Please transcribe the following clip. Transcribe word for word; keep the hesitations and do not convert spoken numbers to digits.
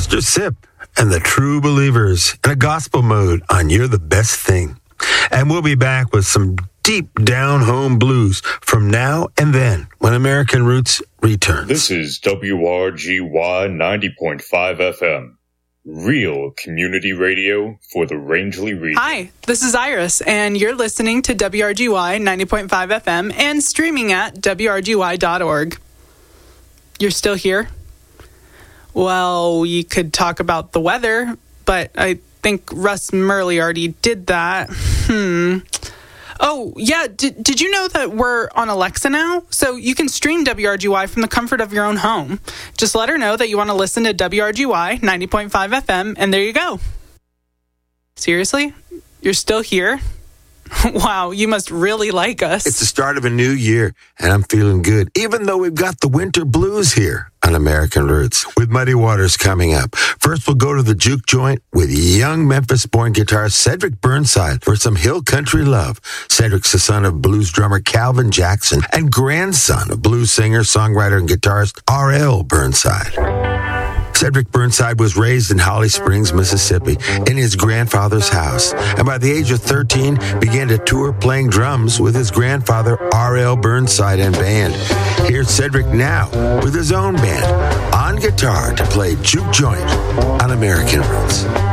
Mister Sip and the True Believers in a gospel mode on You're the Best Thing. And we'll be back with some deep down home blues from now and then when American Roots returns. This is W R G Y ninety point five F M. Real community radio for the Rangeley region. Hi, this is Iris, and you're listening to W R G Y ninety point five F M and streaming at W R G Y dot org. You're still here? Well, we could talk about the weather, but I think Russ Murley already did that. Hmm. Oh, yeah, did, did you know that we're on Alexa now? So you can stream W R G Y from the comfort of your own home. Just let her know that you want to listen to W R G Y ninety point five F M, and there you go. Seriously? You're still here? Wow, you must really like us. It's the start of a new year, and I'm feeling good, even though we've got the winter blues here on American Roots, with Muddy Waters coming up. First, we'll go to the juke joint with young Memphis-born guitarist Cedric Burnside for some hill country love. Cedric's the son of blues drummer Calvin Jackson and grandson of blues singer, songwriter, and guitarist R L Burnside. Cedric Burnside was raised in Holly Springs, Mississippi, in his grandfather's house, and by the age of thirteen, began to tour playing drums with his grandfather, R L Burnside, and band. Here's Cedric now with his own band on guitar to play Juke Joint on American Roots.